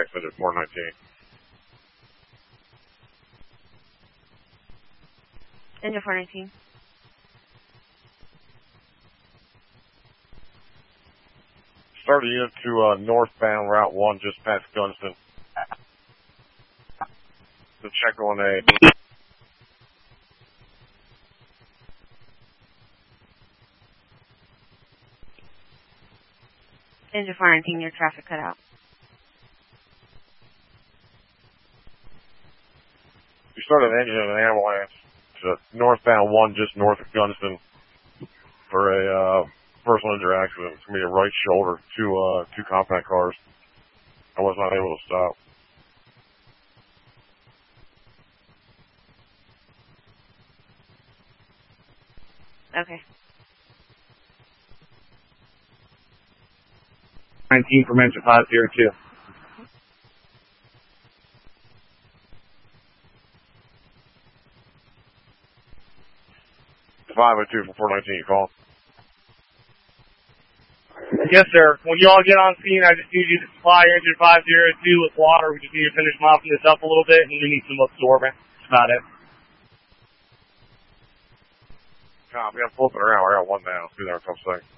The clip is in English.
exit at 419. Engine 419. Start a unit to northbound Route 1 just past Gunston. To check on a... Engine 419, your traffic cut out. We started an engine in an ambulance to northbound 1 just north of Gunston for a personal injury accident. It's going to be a right shoulder, two compact cars. I was not able to stop. Okay. 19 from engine 502. 502 from 419, call. Yes, sir. When you all get on scene, I just need you to supply engine 502 with water. We just need to finish mopping this up a little bit, and we need some absorbent. That's about it. Copy. I'm flipping around. I got one down. See there in a couple seconds.